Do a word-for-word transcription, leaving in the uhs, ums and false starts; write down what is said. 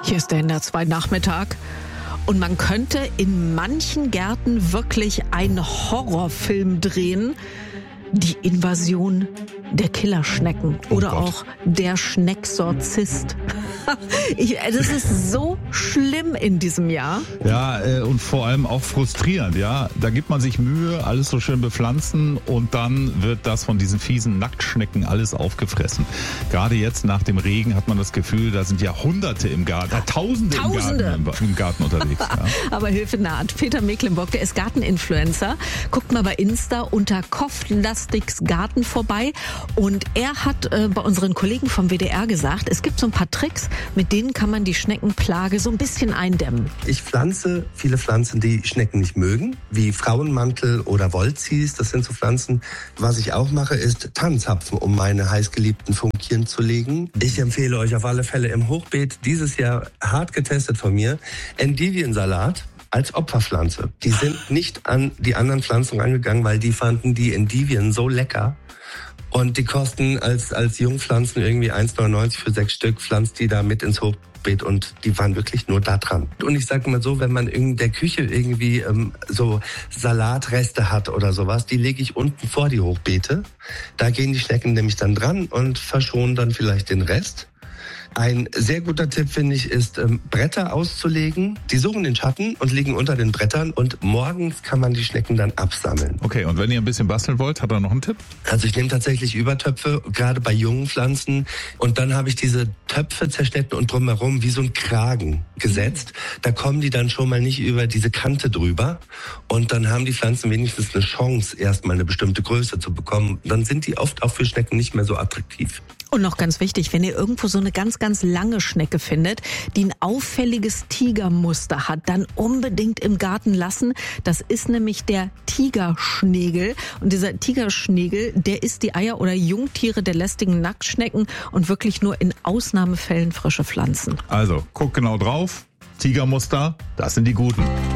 Hier ist der N D R zwei Nachmittag. Und man könnte in manchen Gärten wirklich einen Horrorfilm drehen. Die Invasion der Killerschnecken oder oh auch der Schnecksorzist. ich, das ist so schlimm in diesem Jahr. Ja, äh, und vor allem auch frustrierend, ja. Da gibt man sich Mühe, alles so schön bepflanzen und dann wird das von diesen fiesen Nacktschnecken alles aufgefressen. Gerade jetzt nach dem Regen hat man das Gefühl, da sind ja Hunderte im Garten, äh, Tausende, Tausende. Im, Garten, im, im Garten unterwegs. Ja. Aber Hilfe naht. Peter Mecklenburg, der ist Garteninfluencer. Guckt mal bei Insta unter Kofflastiks Garten vorbei. Und er hat äh, bei unseren Kollegen vom W D R gesagt, es gibt so ein paar Tricks, mit denen kann man die Schneckenplage so ein bisschen eindämmen. Ich pflanze viele Pflanzen, die Schnecken nicht mögen, wie Frauenmantel oder Wollzies. Das sind so Pflanzen. Was ich auch mache, ist Tannenzapfen, um meine heißgeliebten Funkieren zu legen. Ich empfehle euch auf alle Fälle im Hochbeet, dieses Jahr hart getestet von mir, Endiviensalat als Opferpflanze. Die sind nicht an die anderen Pflanzen rangegangen, weil die fanden die Endivien so lecker. Und die kosten als, als Jungpflanzen irgendwie eins neunundneunzig für sechs Stück, pflanzt die da mit ins Hochbeet und die waren wirklich nur da dran. Und ich sage mal so, wenn man in der Küche irgendwie ähm, so Salatreste hat oder sowas, die lege ich unten vor die Hochbeete. Da gehen die Schnecken nämlich dann dran und verschonen dann vielleicht den Rest. Ein sehr guter Tipp, finde ich, ist, ähm, Bretter auszulegen. Die suchen den Schatten und liegen unter den Brettern und morgens kann man die Schnecken dann absammeln. Okay, und wenn ihr ein bisschen basteln wollt, hat er noch einen Tipp? Also ich nehme tatsächlich Übertöpfe, gerade bei jungen Pflanzen. Und dann habe ich diese Töpfe zerschnitten und drumherum wie so ein Kragen gesetzt. Da kommen die dann schon mal nicht über diese Kante drüber. Und dann haben die Pflanzen wenigstens eine Chance, erstmal eine bestimmte Größe zu bekommen. Dann sind die oft auch für Schnecken nicht mehr so attraktiv. Und noch ganz wichtig, wenn ihr irgendwo so eine ganz, ganz lange Schnecke findet, die ein auffälliges Tigermuster hat, dann unbedingt im Garten lassen. Das ist nämlich der Tigerschnegel. Und dieser Tigerschnegel, der isst die Eier oder Jungtiere der lästigen Nacktschnecken und wirklich nur in Ausnahmefällen frische Pflanzen. Also, guck genau drauf. Tigermuster, das sind die Guten.